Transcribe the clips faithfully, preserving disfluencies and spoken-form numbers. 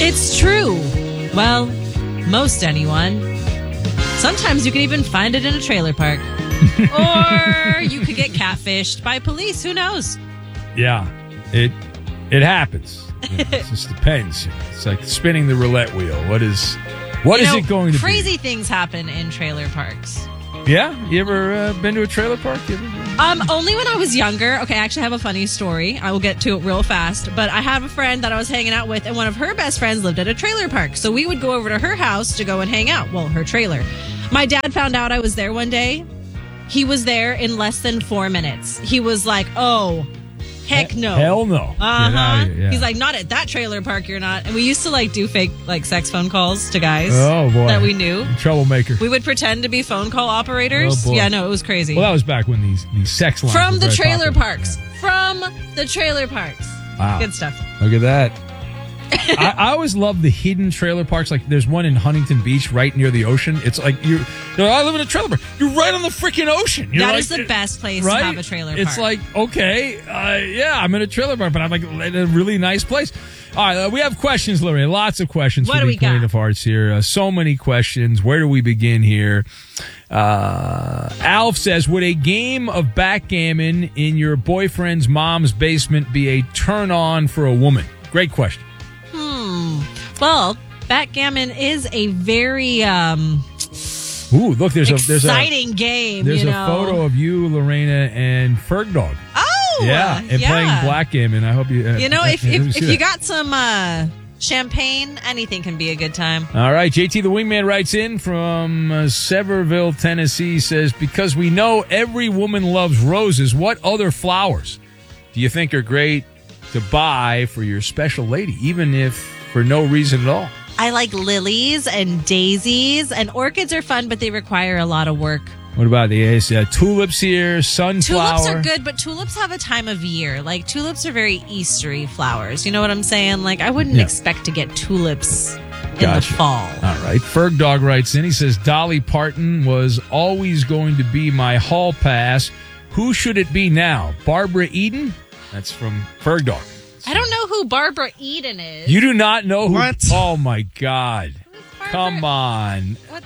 It's true. Well, most anyone. Sometimes you can even find it in a trailer park. Or you could get catfished by police. Who knows? Yeah, it it happens. You know, it just depends. It's like spinning the roulette wheel. What is what you is know, it going to crazy be? Crazy things happen in trailer parks. Yeah? You ever uh, been to a trailer park? You ever been? Um, only when I was younger. Okay, I actually have a funny story. I will get to it real fast. But I have a friend that I was hanging out with, and one of her best friends lived at a trailer park. So we would go over to her house to go and hang out. Well, her trailer. My dad found out I was there one day. He was there in less than four minutes. He was like, oh, heck no. Hell no. Uh-huh. Here, yeah. He's like, not at that trailer park, you're not. And we used to like do fake like sex phone calls to guys oh, boy. that we knew. Troublemaker. We would pretend to be phone call operators. Oh, boy. Yeah, no, it was crazy. Well, that was back when these, these sex lines From were the very trailer popular. parks. Yeah. From the trailer parks. Wow. Good stuff. Look at that. I, I always love the hidden trailer parks. Like there's one in Huntington Beach right near the ocean. It's like you're, you're I live in a trailer park. You're right on the freaking ocean. You're That like, is the best place right? to have a trailer park. It's like, okay, uh, yeah, I'm in a trailer park, but I'm like in a really nice place. All right, uh, we have questions, Lorraine. Lots of questions What for do the we Queen got? of Hearts here. Uh, so many questions. Where do we begin here? Uh, Alf says, would a game of backgammon in your boyfriend's mom's basement be a turn on for a woman? Great question. Hmm. Well, backgammon is a very um, Ooh, look, there's a there's exciting a game. there's you a know? photo of you, Lorena, and Ferg Dog. Oh, Yeah, and yeah. playing backgammon. I hope you. Uh, You know, if uh, if, see if you that. got some uh, champagne, anything can be a good time. All right, J T the Wingman writes in from uh, Sevierville, Tennessee. Says, because we know every woman loves roses, what other flowers do you think are great to buy for your special lady, even if for no reason at all? I like lilies and daisies, and orchids are fun, but they require a lot of work. What about the uh, tulips here, sunflower? Tulips are good, but tulips have a time of year. Like, tulips are very Eastery flowers. You know what I'm saying? Like, I wouldn't Yeah. expect to get tulips in Gotcha. the fall. All right. Ferg Dog writes in. He says, Dolly Parton was always going to be my hall pass. Who should it be now? Barbara Eden? That's from Ferg Dog. I don't know who Barbara Eden is. You do not know who? What? Oh, my God. Barbara- Come on. What?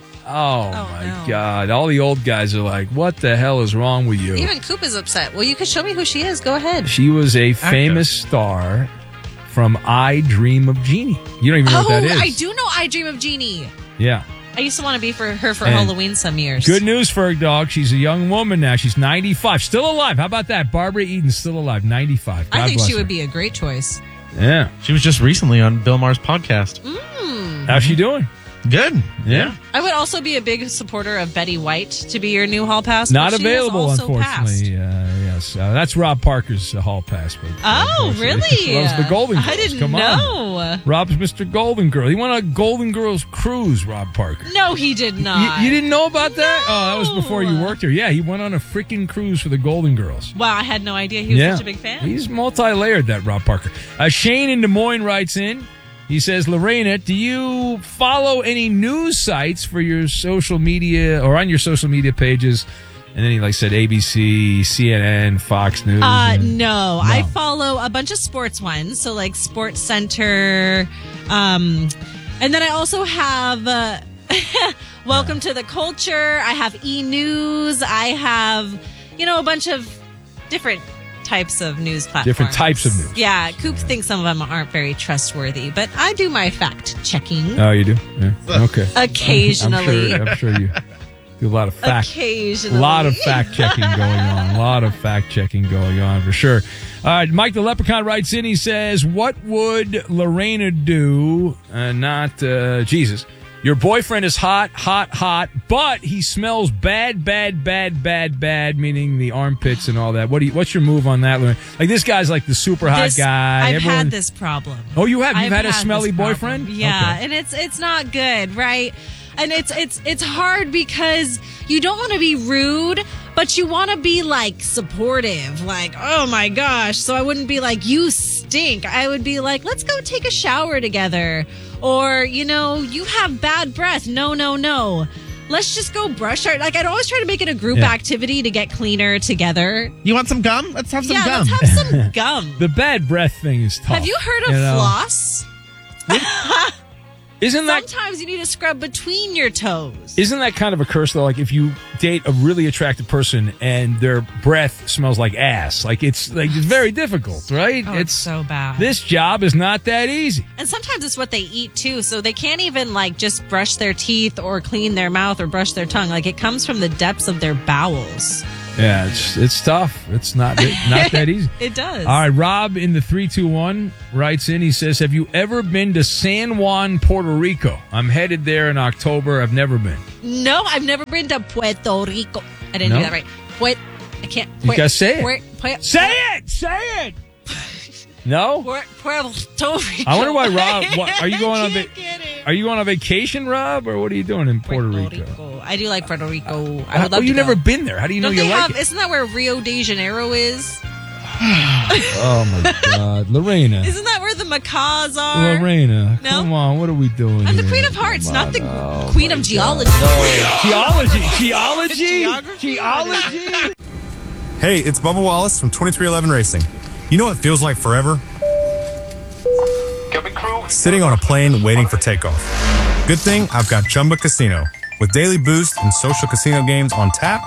Oh, Oh, my no. God. All the old guys are like, what the hell is wrong with you? Even Coop is upset. Well, you can show me who she is. Go ahead. She was a famous star from I Dream of Jeannie. You don't even know Oh, what that is. I do know I Dream of Jeannie. Yeah. I used to want to be for her for And Halloween some years. Good news, Ferg Dog. She's a young woman now. She's ninety-five. Still alive. How about that? Barbara Eden's still alive. ninety-five. God I think bless she her. would be a great choice. Yeah. She was just recently on Bill Maher's podcast. How's she doing? Good. Yeah. I would also be a big supporter of Betty White to be your new hall pass. Not but she has available, also unfortunately. Uh, yes. Uh, that's Rob Parker's uh, hall pass. But, Oh, unfortunately, really? Loves the Golden Girls. I didn't Come on. know. Rob's Mister Golden Girl. He went on a Golden Girls cruise, Rob Parker. No, he did You, not. you didn't know about that? No. Oh, that was before you worked here. Yeah, he went on a freaking cruise for the Golden Girls. Wow, I had no idea he was yeah. such a big fan. He's multi-layered, that Rob Parker. Uh, Shane in Des Moines writes in. He says, Lorena, do you follow any news sites for your social media or on your social media pages? And then he like said A B C, C N N, Fox News. Uh, and- no, I follow a bunch of sports ones. So like Sports Center. Um, and then I also have uh, Welcome to the Culture. I have E! News. I have, you know, a bunch of different types of news platforms. Different types of news. Yeah, Coop thinks some of them aren't very trustworthy, but I do my fact checking Oh, you do? Yeah. Okay. occasionally. I'm sure, I'm sure you do a lot of fact Occasionally. A lot of fact checking going on. A lot of fact checking going on for sure. All right, Mike the Leprechaun writes in. He says, what would Lorena do? Uh, not uh, Jesus. Your boyfriend is hot, hot, hot, but he smells bad, bad, bad, bad, bad, meaning the armpits and all that. What do you, what's your move on that, Lorena? Like, this guy's like the super hot This- guy. I've Everyone- had this problem. Oh, you have? You've I've had a smelly this problem. boyfriend? Yeah, Okay. and it's it's not good, right? And it's it's it's hard because you don't want to be rude, but you want to be like supportive. Like, oh my gosh. So I wouldn't be like, you stink. I would be like, let's go take a shower together. Or, you know, you have bad breath. No, no, no. Let's just go brush our... Like, I'd always try to make it a group Yeah. activity to get cleaner together. You want some gum? Let's have some yeah, gum. let's have some gum. The bad breath thing is tough. Have you heard of you know? floss? Isn't that Sometimes you need to scrub between your toes. isn't that kind of a curse though? Like if you date a really attractive person and their breath smells like ass, like it's like it's very difficult, right? Oh, it's so bad. This job is not that easy. And sometimes it's what they eat too, so they can't even like just brush their teeth or clean their mouth or brush their tongue. Like it comes from the depths of their bowels. Yeah, it's it's tough. It's not not that easy. It does. All right, Rob in the three two one writes in. He says, "Have you ever been to San Juan, Puerto Rico? I'm headed there in October. I've never been." No, I've never been to Puerto Rico. I didn't No? do that right. Puerto, I can't. You gotta say it. Puer- Puer- Say it. Say it. No. Puer- Puerto Rico. I wonder why Rob. What, are you going on? can't Va- get it. are you going on vacation, Rob, or what are you doing in Puerto, Puerto Rico? Rico. I do like Puerto Rico. I would How- love well, to you've go. never been there. How do you know Don't you they like have? it? Isn't that where Rio de Janeiro is? Oh my God, Lorena. Isn't that where the macaws are? Lorena, No? come on. What are we doing? I'm the here? Queen of Hearts, Come not on. the Oh, Queen my of God. Geology. Geology. Geology. Geography? Geology. Hey, it's Bubba Wallace from twenty-three eleven Racing. You know what feels like forever? Sitting on a plane waiting for takeoff. Good thing I've got Chumba Casino. With daily boost and social casino games on tap,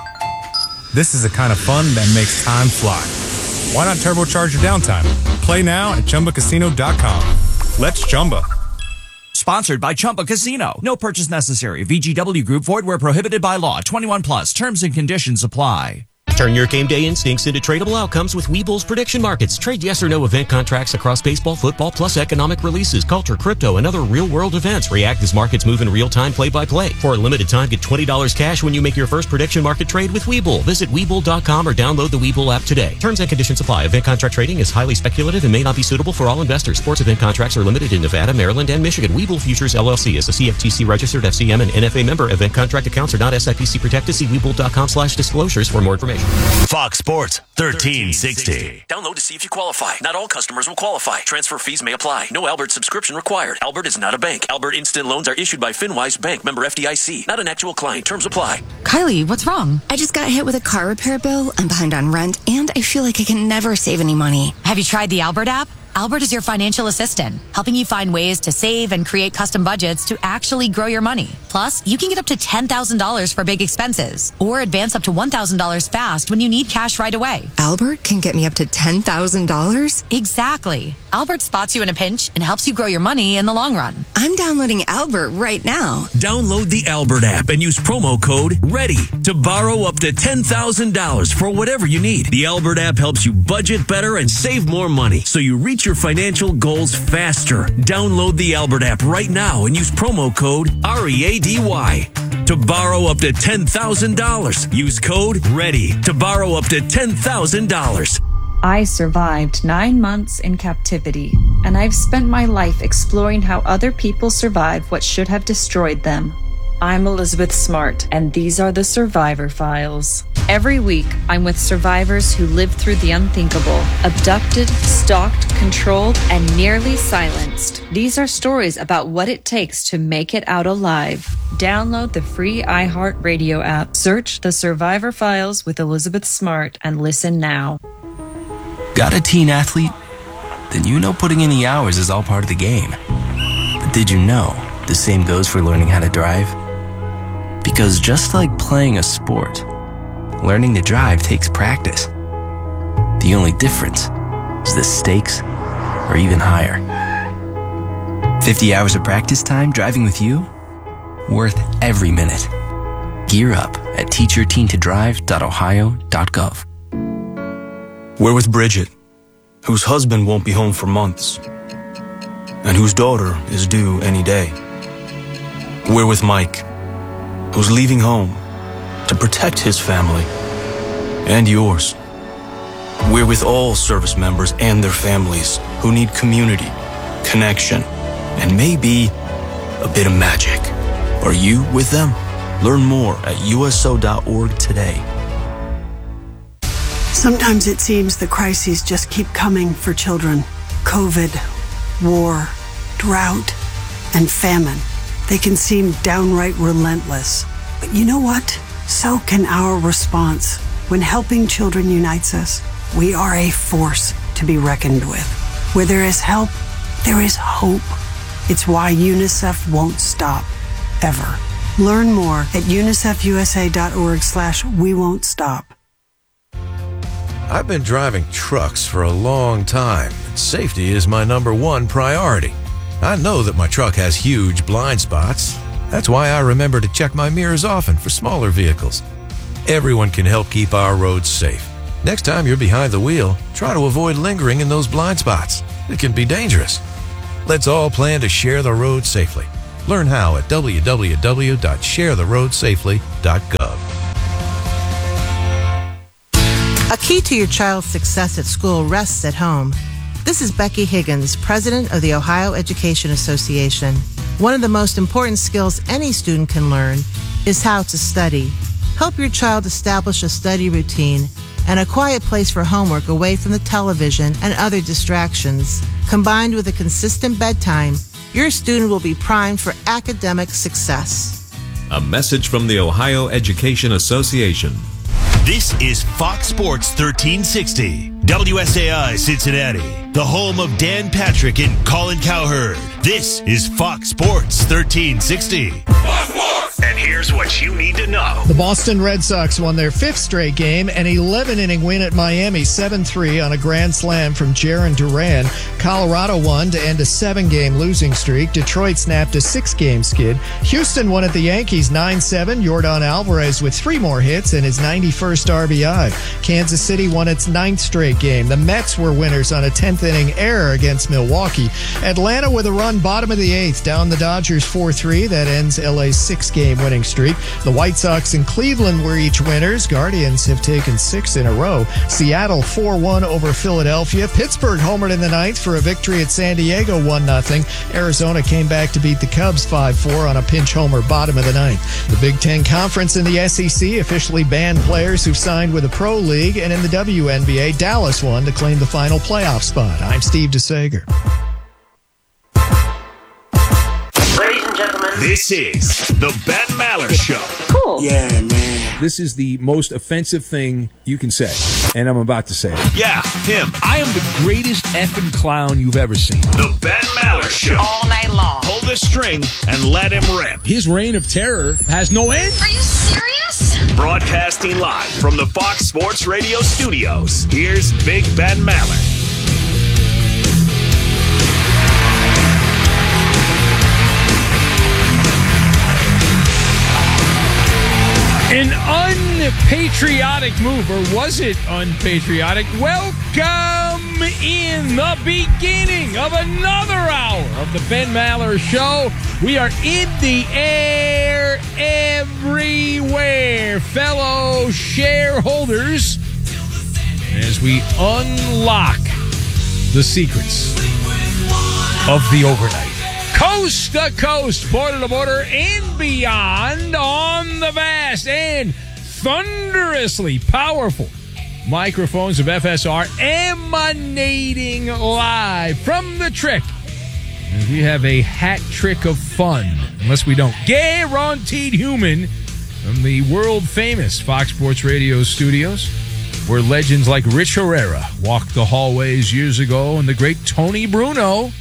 this is the kind of fun that makes time fly. Why not turbocharge your downtime? Play now at Chumba Casino dot com. Let's Chumba. Sponsored by Chumba Casino. No purchase necessary. V G W Group. Void where prohibited by law. twenty-one plus. Terms and conditions apply. Turn your game day instincts into tradable outcomes with Webull's prediction markets. Trade yes or no event contracts across baseball, football, plus economic releases, culture, crypto, and other real-world events. React as markets move in real time, play-by-play. For a limited time, get twenty dollars cash when you make your first prediction market trade with Webull. Visit Webull dot com or download the Webull app today. Terms and conditions apply. Event contract trading is highly speculative and may not be suitable for all investors. Sports event contracts are limited in Nevada, Maryland, and Michigan. Webull Futures L L C is a C F T C registered F C M and N F A member. Event contract accounts are not S I P C protected. See Webull dot com slash disclosures for more information. Fox Sports thirteen sixty. Download to see if you qualify. Not all customers will qualify. Transfer fees may apply. No Albert subscription required. Albert is not a bank. Albert Instant Loans are issued by FinWise Bank, member F D I C. Not an actual client. Terms apply. Kylie, what's wrong? I just got hit with a car repair bill. I'm behind on rent, and I feel like I can never save any money. Have you tried the Albert app? Albert is your financial assistant, helping you find ways to save and create custom budgets to actually grow your money. Plus, you can get up to ten thousand dollars for big expenses or advance up to one thousand dollars fast when you need cash right away. Albert can get me up to ten thousand dollars? Exactly. Albert spots you in a pinch and helps you grow your money in the long run. I'm downloading Albert right now. Download the Albert app and use promo code READY to borrow up to ten thousand dollars for whatever you need. The Albert app helps you budget better and save more money so you reach your financial goals faster. Download the Albert app right now and use promo code R E A D Y to borrow up to ten thousand dollars. Use code READY to borrow up to ten thousand dollars. I survived nine months in captivity, and I've spent my life exploring how other people survive what should have destroyed them. I'm Elizabeth Smart, and these are the Survivor Files. Every week, I'm with survivors who lived through the unthinkable, abducted, stalked, controlled, and nearly silenced. These are stories about what it takes to make it out alive. Download the free iHeartRadio app, search the Survivor Files with Elizabeth Smart, and listen now. Got a teen athlete? Then you know putting in the hours is all part of the game. But did you know the same goes for learning how to drive? Because just like playing a sport, learning to drive takes practice. The only difference is the stakes are even higher. fifty hours of practice time driving with you? Worth every minute. Gear up at teach your teen to drive dot ohio dot gov. We're with Bridget, whose husband won't be home for months, and whose daughter is due any day. We're with Mike, who's leaving home to protect his family and yours. We're with all service members and their families who need community, connection, and maybe a bit of magic. Are you with them? Learn more at U S O dot org today. Sometimes it seems the crises just keep coming for children. COVID, war, drought, and famine. They can seem downright relentless. But you know what? So can our response. When helping children unites us, we are a force to be reckoned with. Where there is help, there is hope. It's why UNICEF won't stop, ever. Learn more at unicefusa.org slash we won't stop. I've been driving trucks for a long time, and safety is my number one priority. I know that my truck has huge blind spots. That's why I remember to check my mirrors often for smaller vehicles. Everyone can help keep our roads safe. Next time you're behind the wheel, try to avoid lingering in those blind spots. It can be dangerous. Let's all plan to share the road safely. Learn how at w w w dot share the road safely dot gov. A key to your child's success at school rests at home. This is Becky Higgins, president of the Ohio Education Association. One of the most important skills any student can learn is how to study. Help your child establish a study routine and a quiet place for homework away from the television and other distractions. Combined with a consistent bedtime, your student will be primed for academic success. A message from the Ohio Education Association. This is Fox Sports thirteen sixty, W S A I Cincinnati, the home of Dan Patrick and Colin Cowherd. This is Fox Sports thirteen sixty. Fox Sports! And here's what you need to know. The Boston Red Sox won their fifth straight game, an eleven-inning win at Miami, seven three on a grand slam from Jarren Duran. Colorado won to end a seven-game losing streak. Detroit snapped a six-game skid. Houston won at the Yankees nine seven. Yordan Alvarez with three more hits and his ninety-first R B I. Kansas City won its ninth straight game. The Mets were winners on a tenth-inning error against Milwaukee. Atlanta with a run bottom of the eighth, down the Dodgers four three. That ends L A's six-game winning streak. The White Sox and Cleveland were each winners. Guardians have taken six in a row. Seattle four one over Philadelphia. Pittsburgh homered in the ninth for a victory at San Diego one nothing. Arizona came back to beat the Cubs five four on a pinch homer bottom of the ninth. The Big Ten Conference in the S E C officially banned players who've signed with a pro league, and in the W N B A, Dallas won to claim the final playoff spot. I'm Steve DeSager. Ladies and gentlemen, this is the Ben Maller Show. Cool. Yeah, man. This is the most offensive thing you can say, and I'm about to say it. Yeah, him. I am the greatest effing clown you've ever seen. The Ben Maller Show. All night long. Pull the string and let him rip. His reign of terror has no end. Are you serious? Broadcasting live from the Fox Sports Radio studios, here's Big Ben Maller. An unpatriotic move, or was it unpatriotic? Welcome in the beginning of another hour of the Ben Maller Show. We are in the air everywhere, fellow shareholders, as we unlock the secrets of the overnight. Coast to coast, border to border, and beyond on the vast and thunderously powerful microphones of F S R emanating live from the trick. And we have a hat trick of fun, unless we don't. Guaranteed human from the world-famous Fox Sports Radio studios, where legends like Rich Herrera walked the hallways years ago, and the great Tony Bruno.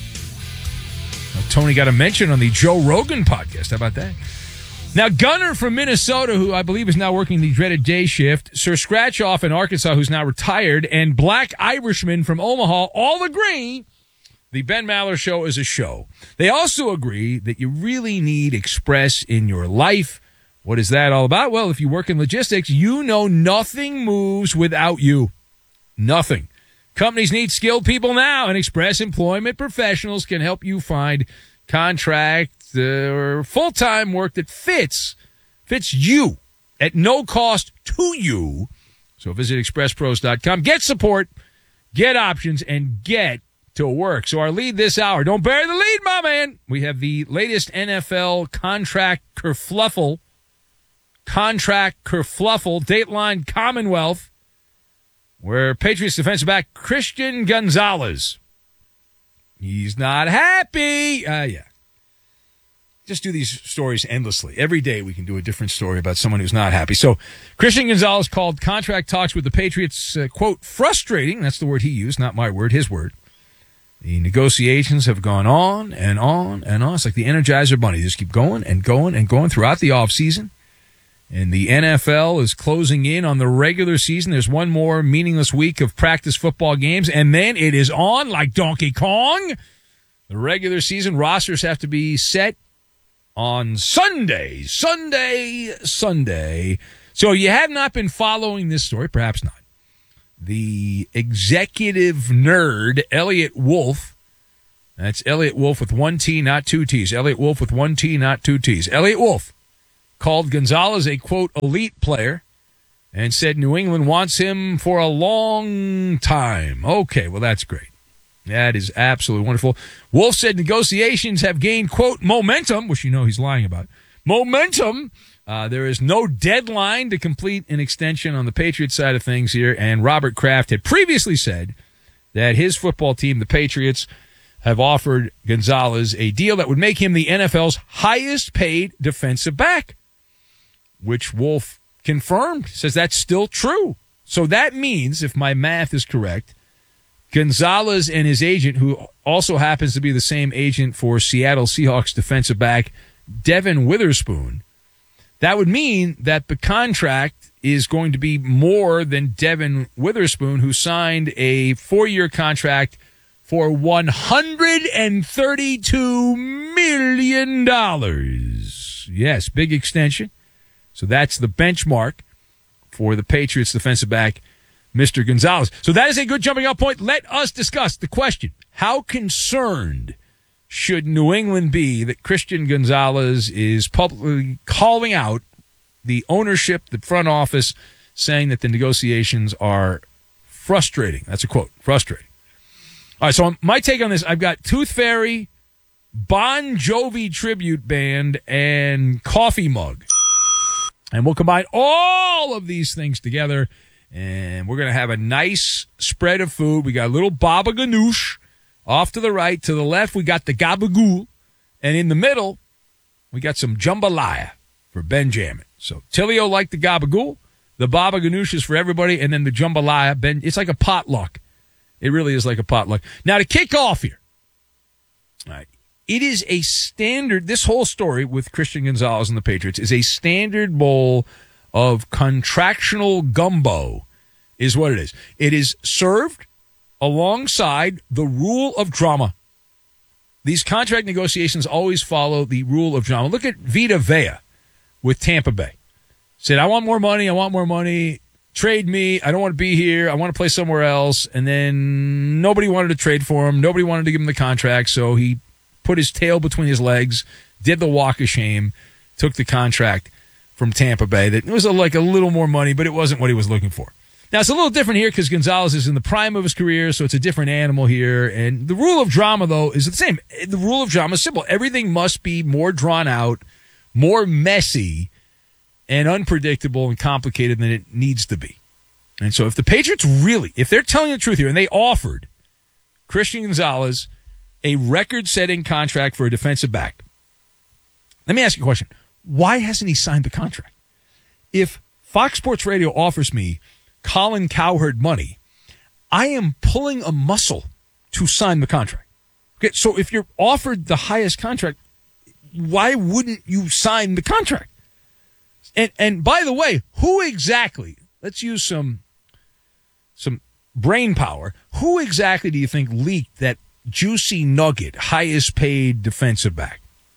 Tony got a mention on the Joe Rogan podcast. How about that? Now, Gunner from Minnesota, who I believe is now working the dreaded day shift, Sir Scratchoff in Arkansas, who's now retired, and Black Irishman from Omaha all agree the Ben Maller Show is a show. They also agree that you really need Express in your life. What is that all about? Well, if you work in logistics, you know nothing moves without you. Nothing. Companies need skilled people now, and Express Employment Professionals can help you find contract uh, or full-time work that fits fits you at no cost to you. So visit express pros dot com. Get support, get options, and get to work. So our lead this hour, don't bury the lead, my man. We have the latest N F L contract kerfluffle, contract kerfluffle, Dateline Commonwealth, where Patriots defensive back Christian Gonzalez, he's not happy. Uh, yeah. Just do these stories endlessly. Every day we can do a different story about someone who's not happy. So Christian Gonzalez called contract talks with the Patriots, uh, quote, frustrating. That's the word he used, not my word, his word. The negotiations have gone on and on and on. It's like the Energizer Bunny. They just keep going and going and going throughout the offseason. And the N F L is closing in on the regular season. There's one more meaningless week of practice football games, and then it is on like Donkey Kong. The regular season rosters have to be set on Sunday, Sunday, Sunday. So you have not been following this story, perhaps not. The executive nerd, Elliot Wolf, that's Elliot Wolf with one T, not two T's. Elliot Wolf with one T, not two T's. Elliot Wolf called Gonzalez a, quote, elite player and said New England wants him for a long time. Okay, well, that's great. That is absolutely wonderful. Wolf said negotiations have gained, quote, momentum, which you know he's lying about. Momentum. Uh, there is no deadline to complete an extension on the Patriots side of things here, and Robert Kraft had previously said that his football team, the Patriots, have offered Gonzalez a deal that would make him the N F L's highest paid defensive back, which Wolf confirmed, says that's still true. So that means, if my math is correct, Gonzalez and his agent, who also happens to be the same agent for Seattle Seahawks defensive back Devin Witherspoon, that would mean that the contract is going to be more than Devin Witherspoon, who signed a four-year contract for one hundred thirty-two million dollars. Yes, big extension. So that's the benchmark for the Patriots defensive back, Mister Gonzalez. So that is a good jumping off point. Let us discuss the question. How concerned should New England be that Christian Gonzalez is publicly calling out the ownership, the front office, saying that the negotiations are frustrating? That's a quote, frustrating. All right, so my take on this, I've got Tooth Fairy, Bon Jovi tribute band, and coffee mug. And we'll combine all of these things together, and we're going to have a nice spread of food. We got a little baba ganoush off to the right. To the left, we got the gabagool. And in the middle, we got some jambalaya for Benjamin. So Tilio liked the gabagool. The baba ganoush is for everybody. And then the jambalaya, Ben, it's like a potluck. It really is like a potluck. Now, to kick off here, all right, it is a standard, this whole story with Christian Gonzalez and the Patriots is a standard bowl of contractual gumbo is what it is. It is served alongside the rule of drama. These contract negotiations always follow the rule of drama. Look at Vita Vea with Tampa Bay. Said, I want more money, I want more money. Trade me. I don't want to be here. I want to play somewhere else. And then nobody wanted to trade for him. Nobody wanted to give him the contract. So he put his tail between his legs, did the walk of shame, took the contract from Tampa Bay. That it was a, like a little more money, but it wasn't what he was looking for. Now, it's a little different here because Gonzalez is in the prime of his career, so it's a different animal here. And the rule of drama, though, is the same. The rule of drama is simple. Everything must be more drawn out, more messy, and unpredictable and complicated than it needs to be. And so if the Patriots really, if they're telling the truth here, and they offered Christian Gonzalez a record-setting contract for a defensive back, let me ask you a question. Why hasn't he signed the contract? If Fox Sports Radio offers me Colin Cowherd money, I am pulling a muscle to sign the contract. Okay, so if you're offered the highest contract, why wouldn't you sign the contract? And and by the way, who exactly, let's use some some brain power, who exactly do you think leaked that juicy nugget, highest paid defensive back?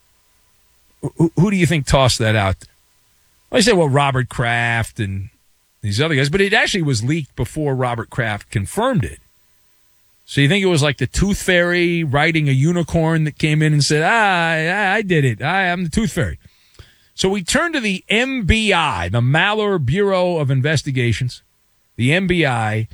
Who, who do you think tossed that out? I say, well, Robert Kraft and these other guys, but it actually was leaked before Robert Kraft confirmed it. So you think it was like the Tooth Fairy riding a unicorn that came in and said, ah, I, I did it. I, I'm the Tooth Fairy. So we turn to the M B I, the Maller Bureau of Investigations, the M B I,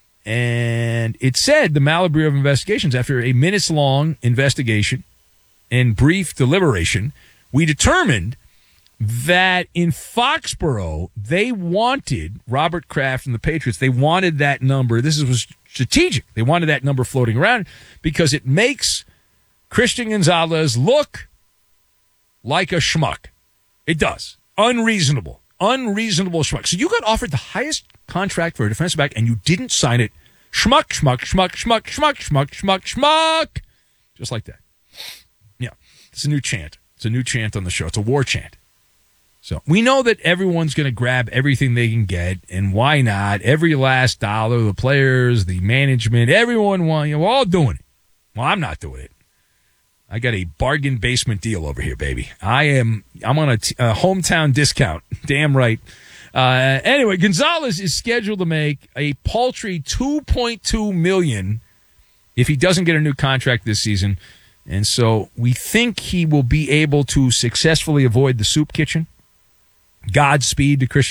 and it said, the Maller Bureau of Investigations, after a minutes-long investigation and brief deliberation, we determined that in Foxborough, they wanted Robert Kraft and the Patriots, they wanted that number. This was strategic. They wanted that number floating around because it makes Christian Gonzalez look like a schmuck. It does. Unreasonable. Unreasonable schmuck. So you got offered the highest contract for a defensive back and you didn't sign it. Schmuck, schmuck, schmuck, schmuck, schmuck, schmuck, schmuck, schmuck. Just like that. Yeah. It's a new chant. It's a new chant on the show. It's a war chant. So we know that everyone's going to grab everything they can get, and why not? Every last dollar, the players, the management, everyone want, you know, we're all doing it. Well, I'm not doing it. I got a bargain basement deal over here, baby. I am, I'm on a, t- a hometown discount. Damn right. Uh, anyway, Gonzalez is scheduled to make a paltry two point two million dollars if he doesn't get a new contract this season. And so we think he will be able to successfully avoid the soup kitchen. Godspeed to Christian